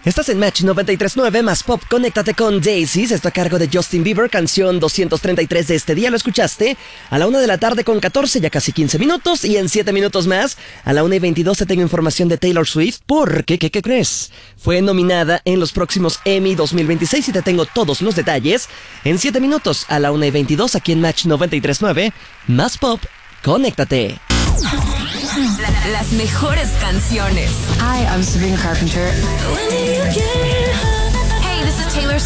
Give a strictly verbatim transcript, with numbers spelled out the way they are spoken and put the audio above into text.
Estás en Match noventa y tres punto nueve más Pop. Conéctate con Daisies. Esto a cargo de Justin Bieber, canción doscientos treinta y tres de este día. Lo escuchaste a la una de la tarde con catorce, ya casi quince minutos. Y en siete minutos más, a la una y veintidós te tengo información de Taylor Swift. Porque, ¿qué, qué crees? Fue nominada en los próximos Emmy dos mil veintiséis y te tengo todos los detalles en siete minutos a la una y veintidós aquí en Match noventa y tres punto nueve más Pop. Conéctate. La- las mejores canciones. Hi, I'm Sabrina Carpenter. Hey, this is Taylor